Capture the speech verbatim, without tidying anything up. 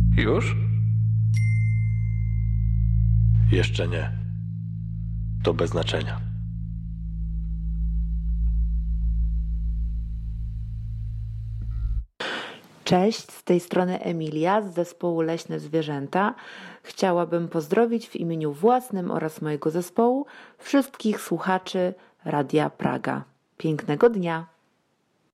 Już? Jeszcze nie. To bez znaczenia. Cześć, z tej strony Emilia z zespołu Leśne Zwierzęta. Chciałabym pozdrowić w imieniu własnym oraz mojego zespołu wszystkich słuchaczy Radia Praga. Pięknego dnia!